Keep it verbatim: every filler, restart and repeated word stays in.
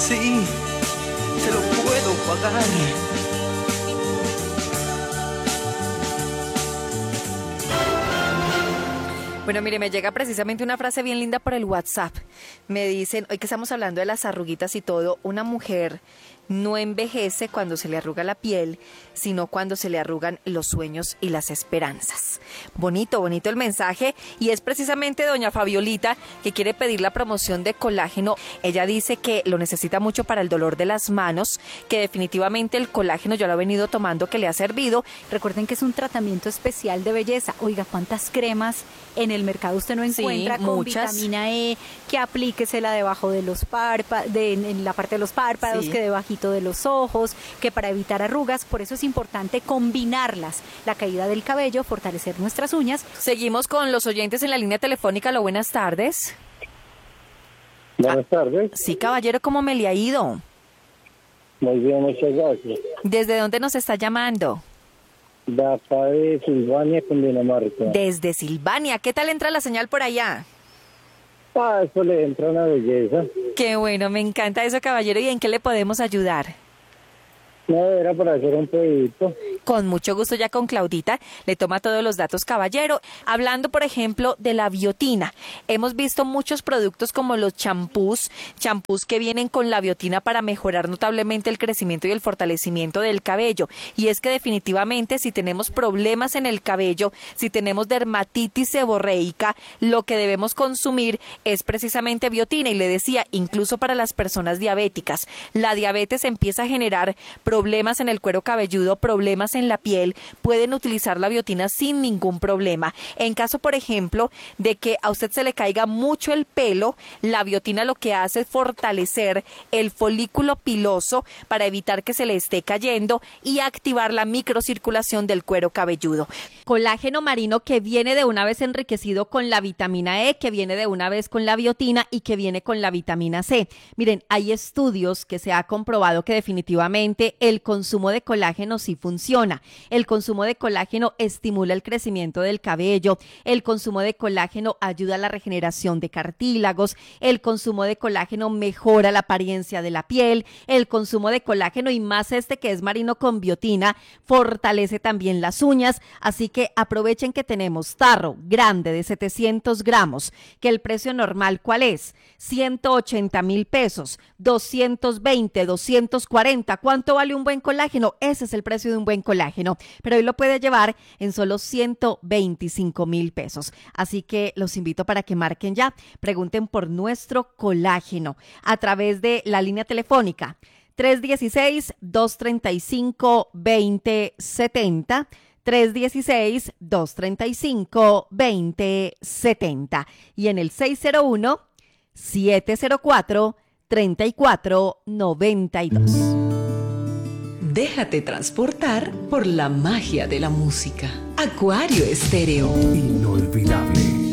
Sí, te lo puedo pagar. Bueno, mire, me llega precisamente una frase bien linda por el WhatsApp. Me dicen, hoy que estamos hablando de las arruguitas y todo, una mujer no envejece cuando se le arruga la piel, sino cuando se le arrugan los sueños y las esperanzas. Bonito, bonito el mensaje, y es precisamente doña Fabiolita que quiere pedir la promoción de colágeno. Ella dice que lo necesita mucho para el dolor de las manos, que definitivamente el colágeno ya lo ha venido tomando, que le ha servido. Recuerden que es un tratamiento especial de belleza. Oiga, ¿cuántas cremas en el mercado usted no encuentra? Sí, con muchas. Vitamina E, que aplíquesela debajo de los párpados, de, en la parte de los párpados, sí, que debajito de los ojos, que para evitar arrugas. Por eso es importante combinarlas, la caída del cabello, fortalecer nuestras uñas. Seguimos con los oyentes en la línea telefónica. Lo buenas tardes. Buenas tardes. Ah, sí, caballero, ¿cómo me le ha ido? Muy bien, muchas gracias. ¿Desde dónde nos está llamando? De acá de Silvania, Cundinamarca. Desde Silvania. ¿Qué tal entra la señal por allá? Ah, eso le entra una belleza. Qué bueno, me encanta eso, caballero. ¿Y en qué le podemos ayudar? No, era para hacer un pedito. Con mucho gusto, ya con Claudita le toma todos los datos, caballero. Hablando, por ejemplo, de la biotina. Hemos visto muchos productos como los champús, champús que vienen con la biotina para mejorar notablemente el crecimiento y el fortalecimiento del cabello. Y es que definitivamente si tenemos problemas en el cabello, si tenemos dermatitis seborreica, lo que debemos consumir es precisamente biotina. Y le decía, incluso para las personas diabéticas, la diabetes empieza a generar problemas en el cuero cabelludo, problemas en la piel, pueden utilizar la biotina sin ningún problema. En caso, por ejemplo, de que a usted se le caiga mucho el pelo, la biotina lo que hace es fortalecer el folículo piloso para evitar que se le esté cayendo y activar la microcirculación del cuero cabelludo. Colágeno marino que viene de una vez enriquecido con la vitamina E, que viene de una vez con la biotina y que viene con la vitamina C. Miren, hay estudios que se ha comprobado que definitivamente el consumo de colágeno sí funciona. El consumo de colágeno estimula el crecimiento del cabello, el consumo de colágeno ayuda a la regeneración de cartílagos, el consumo de colágeno mejora la apariencia de la piel, el consumo de colágeno y más este que es marino con biotina fortalece también las uñas, así que aprovechen que tenemos tarro grande de setecientos gramos, que el precio normal ¿cuál es? ciento ochenta mil pesos, doscientos veinte, doscientos cuarenta, ¿cuánto vale un buen colágeno? Ese es el precio de un buen colágeno, pero hoy lo puede llevar en solo ciento veinticinco mil pesos. Así que los invito para que marquen ya, pregunten por nuestro colágeno a través de la línea telefónica tres uno seis, dos tres cinco, dos cero siete cero, tres uno seis, dos tres cinco, dos cero siete cero y en el seis cero uno, siete cero cuatro, tres cuatro nueve dos. Déjate transportar por la magia de la música. Acuario Estéreo. Inolvidable.